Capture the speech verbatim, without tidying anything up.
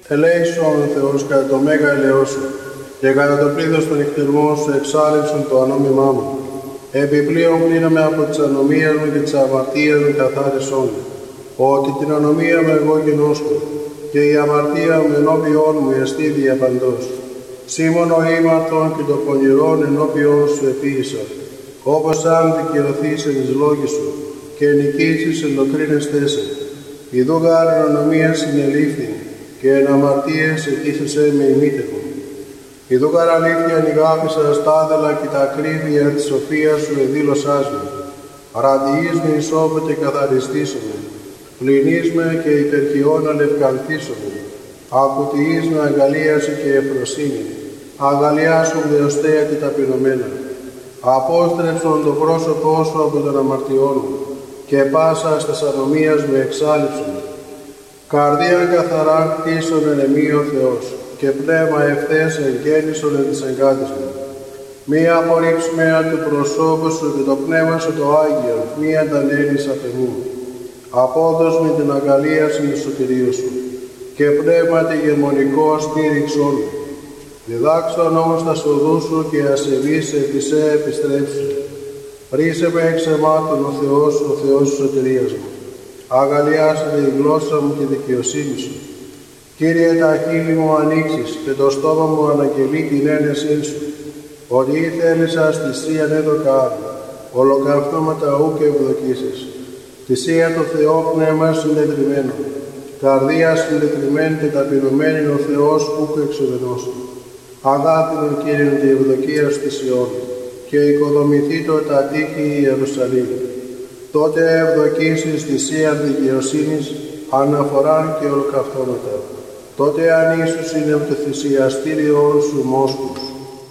Ελέησον Θεός κατά το μέγα ελαιό σου, και κατά το πλήθος των νυχτερμών σου εξάλληψον το ανώμημά μου. Επιπλέον πλύναμε από τις ανομίες μου και τις αμαρτίες μου καθάρισόν μου, ότι την ανομία μου εγώ γινώσκω, και η αμαρτία μου ενώπιόν μου εστί διαπαντός. Σήμων ο ήμαρτον και το πονηρόν ενώπιόν σου επίησα, όπως αν δικαιωθείς εν εις λόγοι σου, και νικήσεις εν το κρίνεστέ σε. Ιδού γάρ εν ανομία συνελήφθη, και εν αμαρτίες ετήσεσαι με ημίτευον. Ιδού γάρ αλήθεια νηγάπησα στάδελα και τα ακρίβεια της σοφίας σου εδήλωσάς με. Παραδειείς με ισόποτε καθαριστήσομαι, πλυνείς με και υπερχιών αλευκανθήσομαι. Ακουτιείς με αγκαλίαση και ευφροσύνη, αγαλιάσουν δεωστέα και ταπεινωμένα. Απόστρεψον το πρόσωπό σου από τον αμαρτιών μου, και πάσα στας ανομίας με εξάλληψον. Καρδία καθαρά κτίσον ερεμεί ο Θεός, και πνεύμα ευθές εγγέννησον εν της εγκάτης μου. Μη απορρίψουμε του προσώπου σου και το πνεύμα σου το Άγιο, μη αντανέλεις απ' εμού. Απόδος με την αγκαλίαση του σωτηρίου σου, και πνεύμα τη γεμονικό στήριξόν μου. Διδάξον όμως τα σοδού σου και ασεβείς επί σε επιστρέψου. Ρίσε με εξ αιμάτων ο Θεός, ο Θεός της σωτηρίας μου. Αγαλιάσετε η γλώσσα μου και η δικαιοσύνη σου. Κύριε, τα χείλη μου ανοίξεις και το στόμα μου αναγγελεί την ένεσή σου. Ότι ή θέλησας θυσίαν έδωκα άλλο, ολοκαυτώματα ου και ευδοκίσεις. Θυσία το Θεό πνεύμα συντετριμένο, καρδία συντετριμένη και ταπεινωμένη ο Θεός ούκ εξουδενώσου. Αγάπηνον Κύριον τη ευδοκία στη Σιών, και οικοδομηθήτω τα τείχη η Ιερουσαλήμ. Τότε ευδοκίσεις θυσίαν δικαιοσύνης, αναφοράν και ολοκαυτώματα. Τότε αν ίσως είναι το θυσιαστήριον σου μόσχους.